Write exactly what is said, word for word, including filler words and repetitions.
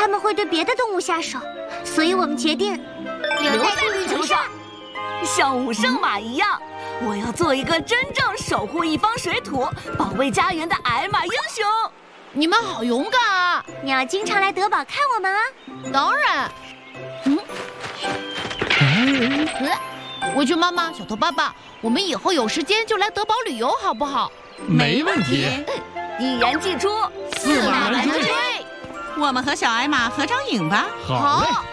他们会对别的动物下手，所以我们决定留在地球上， 像武圣马一样。我要做一个真正守护一方水土、保卫家园的矮马英雄。 你们好勇敢啊！ 你要经常来德堡看我们啊！ 当然。嗯。围裙妈妈、小头爸爸，我们以后有时间就来德堡旅游，好不好？ 没问题。 一言既出， 驷马难追。 我们和小矮马合张影吧。 好嘞。